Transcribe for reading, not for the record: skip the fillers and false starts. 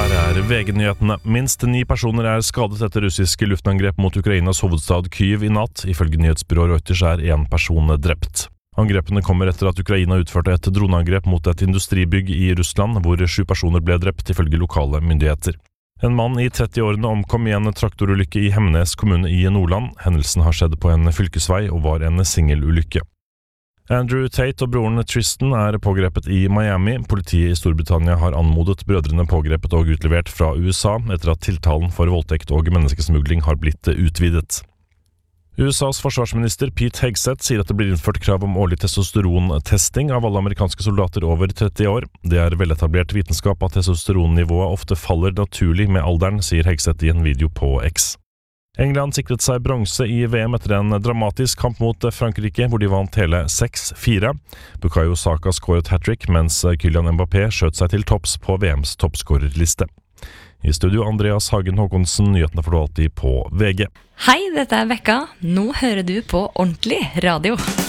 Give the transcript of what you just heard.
Her VG-nyhetene. Minst 9 personer skadet etter russiske luftangrep mot Ukrainas hovedstad Kyiv i natt. Ifølge nyhetsbyrået Reuters 1 person drept. Angrepene kommer etter at Ukraina utførte et droneangrep mot et industribygg i Russland, hvor 7 personer ble drept ifølge lokale myndigheter. En mann i 30-årene omkom i en traktorulykke i Hemnes kommune i Nordland. Hendelsen har skjedd på en fylkesvei og var en singelulykke. Andrew Tate og broren Tristan pågrepet i Miami. Politiet i Storbritannia har anmodet brødrene pågrepet og utlevert fra USA etter at tiltalen for voldtekt og menneskesmugling har blitt utvidet. USAs forsvarsminister Pete Hegseth sier at det blir innført krav om årlig testosterontesting av alle amerikanske soldater over 30 år. Det veletablert vitenskap at testosteronnivået ofte faller naturlig med alderen, sier Hegseth i en video på X. England sikret seg bronse i VM etter en dramatisk kamp mot Frankrike, hvor de vant hele 6-4. Bukayo Saka skåret hat-trick, mens Kylian Mbappé skjøt seg til topps på VMs toppskårerliste. I studio Andreas Hagen Håkonsen, nyhetene får du alltid på VG. Hei, dette Bekka. Nå hører du på Ordentlig Radio.